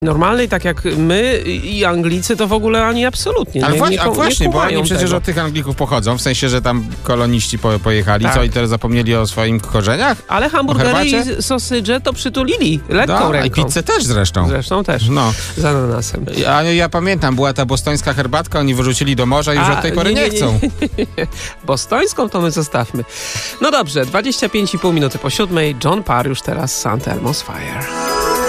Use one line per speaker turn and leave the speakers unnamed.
normalnej, tak jak my i Anglicy, to w ogóle ani absolutnie.
Ale właśnie, bo
kumają
oni przecież
tego.
od tych Anglików pochodzą, w sensie, że tam koloniści pojechali,
Tak.
co i teraz zapomnieli o swoim korzeniach?
Ale hamburgery
herbacie?
i sosydże to przytulili lekką ręką.
I pizzę też zresztą.
Zresztą też,
No.
z ananasem.
Ja pamiętam, była ta bostońska herbatka, oni wyrzucili do morza i już od tej pory nie chcą.
Bostońską to my zostawmy. No dobrze, 25,5 minuty po 7. John Parr już teraz St. Elmo's Fire.